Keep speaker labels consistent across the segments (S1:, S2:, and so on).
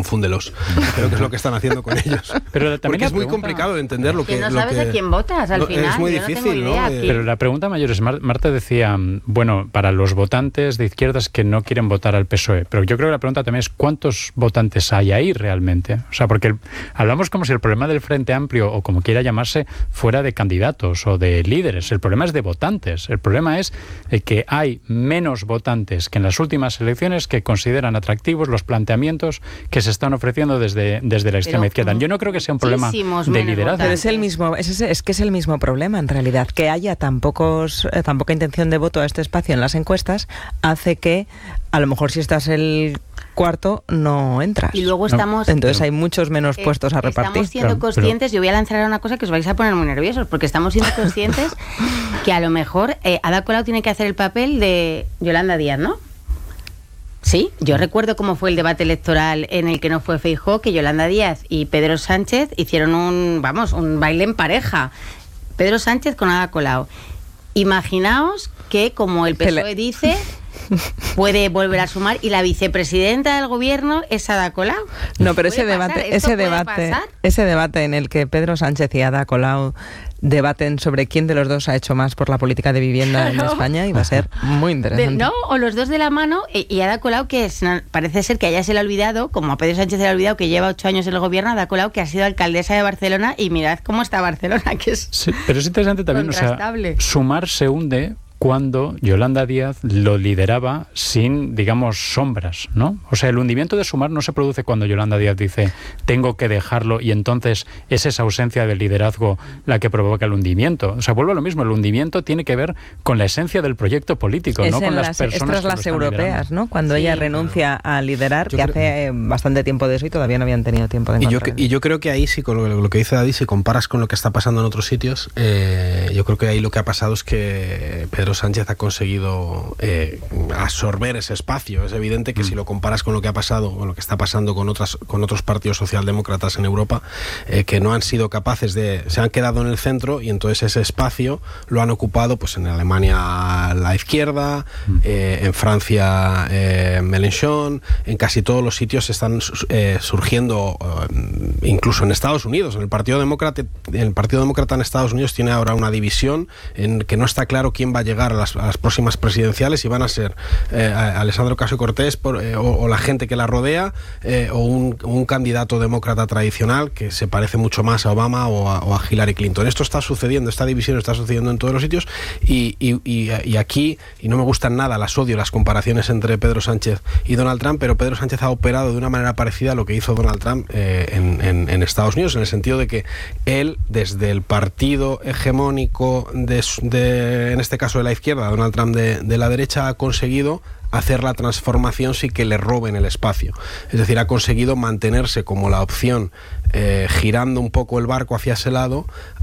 S1: confúndelos. Creo que es lo que están haciendo con ellos.
S2: Pero
S1: porque es muy complicado de entender lo que...
S3: no sabes a quién votas al final.
S1: Es muy difícil, ¿no?
S2: Pero la pregunta mayor es, Marta decía, bueno, para los votantes de izquierdas que no quieren votar al PSOE, pero yo creo que la pregunta también es ¿cuántos votantes hay ahí realmente? O sea, porque hablamos como si el problema del Frente Amplio, o como quiera llamarse, fuera de candidatos o de líderes. El problema es de votantes. El problema es que hay menos votantes que en las últimas elecciones que consideran atractivos los planteamientos que se están ofreciendo desde la extrema izquierda. Yo no creo que sea un problema de liderazgo.
S4: Pero es el mismo problema, en realidad. Que haya tan poca intención de voto a este espacio en las encuestas hace que, a lo mejor si estás el cuarto, no entras.
S3: Y luego
S4: entonces hay muchos menos puestos a repartir.
S3: Estamos siendo conscientes, yo voy a lanzar una cosa que os vais a poner muy nerviosos, porque estamos siendo conscientes que a lo mejor Ada Colau tiene que hacer el papel de Yolanda Díaz, ¿no? Sí, yo recuerdo cómo fue el debate electoral en el que no fue Feijóo, que Yolanda Díaz y Pedro Sánchez hicieron un baile en pareja. Pedro Sánchez con Ada Colau. Imaginaos que, como el PSOE dice, puede volver a sumar y la vicepresidenta del gobierno es Ada Colau.
S4: No, pero ese debate en el que Pedro Sánchez y Ada Colau debaten sobre quién de los dos ha hecho más por la política de vivienda en España y va a ser muy interesante.
S3: O los dos de la mano, y Ada Colau, que parece ser que a ella se le ha olvidado, como a Pedro Sánchez se le ha olvidado que lleva 8 años en el gobierno, Ada Colau, que ha sido alcaldesa de Barcelona, y mirad cómo está Barcelona, que es
S2: sí, pero es interesante también, Sumar se hunde cuando Yolanda Díaz lo lideraba sin, digamos, sombras, ¿no? O sea, el hundimiento de Sumar no se produce cuando Yolanda Díaz dice tengo que dejarlo y entonces es esa ausencia de liderazgo la que provoca el hundimiento. O sea, vuelvo a lo mismo, el hundimiento tiene que ver con la esencia del proyecto político, no con las personas
S4: las europeas, ¿no? Cuando ella renuncia a liderar, que hace bastante tiempo de eso y todavía no habían tenido tiempo de encontrar.
S1: Y yo creo que ahí sí, con lo que dice David, si comparas con lo que está pasando en otros sitios, yo creo que ahí lo que ha pasado es que Pedro Sánchez ha conseguido absorber ese espacio. Es evidente que si lo comparas con lo que ha pasado, con lo que está pasando con otros partidos socialdemócratas en Europa, que no han sido capaces se han quedado en el centro y entonces ese espacio lo han ocupado, pues en Alemania la izquierda, en Francia Mélenchon, en casi todos los sitios están surgiendo, incluso en Estados Unidos, el Partido Demócrata en Estados Unidos tiene ahora una división en que no está claro quién va a llegar a las próximas presidenciales, y van a ser Alessandro Ocasio-Cortez o la gente que la rodea, o un candidato demócrata tradicional que se parece mucho más a Obama o a Hillary Clinton. Esto está sucediendo, esta división está sucediendo en todos los sitios, y aquí, y no me gustan nada, las odio, las comparaciones entre Pedro Sánchez y Donald Trump, pero Pedro Sánchez ha operado de una manera parecida a lo que hizo Donald Trump en Estados Unidos, en el sentido de que él, desde el partido hegemónico en este caso de la izquierda, Donald Trump de la derecha, ha conseguido hacer la transformación sin que le roben el espacio. Es decir, ha conseguido mantenerse como la opción, girando un poco el barco hacia ese lado,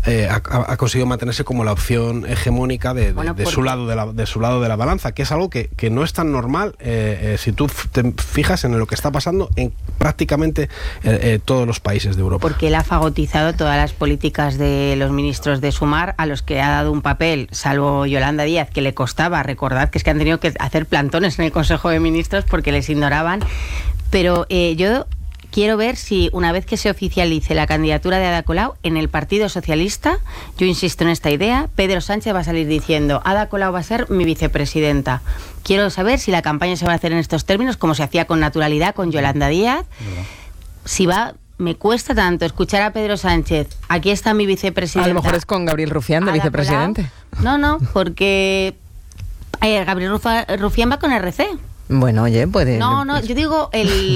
S1: ha conseguido mantenerse como la opción hegemónica de su lado de la balanza, que es algo que no es tan normal si tú te fijas en lo que está pasando en prácticamente todos los países de Europa.
S3: Porque él ha fagotizado todas las políticas de los ministros de Sumar, a los que ha dado un papel, salvo Yolanda Díaz, que le costaba. Recordad que es que han tenido que hacer plantones en el Consejo de Ministros porque les ignoraban. Pero yo quiero ver si, una vez que se oficialice la candidatura de Ada Colau, en el Partido Socialista, yo insisto en esta idea, Pedro Sánchez va a salir diciendo Ada Colau va a ser mi vicepresidenta. Quiero saber si la campaña se va a hacer en estos términos, como se hacía con naturalidad con Yolanda Díaz. Si va... Me cuesta tanto escuchar a Pedro Sánchez, aquí está mi vicepresidenta.
S4: A lo mejor es con Gabriel Rufián de vicepresidente.
S3: Colau. No, porque Gabriel Rufián va con RC.
S4: Bueno, oye, puede...
S3: No, yo digo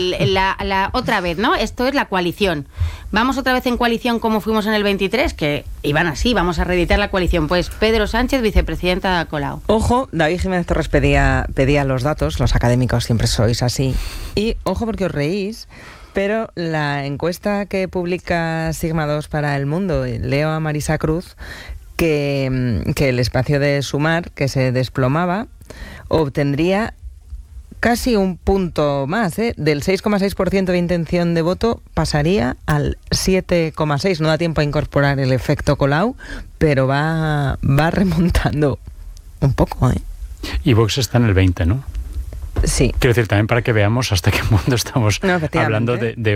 S3: la otra vez, ¿no? Esto es la coalición. Vamos otra vez en coalición como fuimos en el 23, que iban así, vamos a reeditar la coalición. Pues Pedro Sánchez, vicepresidenta de Colau.
S4: Ojo, David Jiménez Torres pedía los datos, los académicos siempre sois así. Y ojo porque os reís, pero la encuesta que publica Sigma 2 para El Mundo, leo a Marisa Cruz, que el espacio de Sumar, que se desplomaba, obtendría casi un punto más, del 6,6% de intención de voto pasaría al 7,6%. No da tiempo a incorporar el efecto Colau, pero va remontando un poco,
S2: Y Vox está en el 20, ¿no?
S4: Sí.
S2: Quiero decir, también para que veamos hasta qué punto estamos hablando de